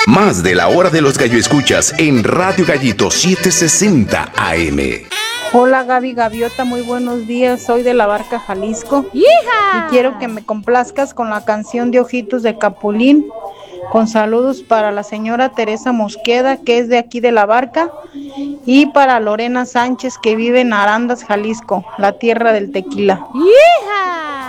Más de la hora de los gallo escuchas en Radio Gallito 760 AM. Hola Gaby Gaviota, muy buenos días, soy de La Barca, Jalisco. ¡Hija! Y quiero que me complazcas con la canción de Ojitos de Capulín, con saludos para la señora Teresa Mosqueda, que es de aquí de La Barca, y para Lorena Sánchez, que vive en Arandas, Jalisco, la tierra del tequila. ¡Hija!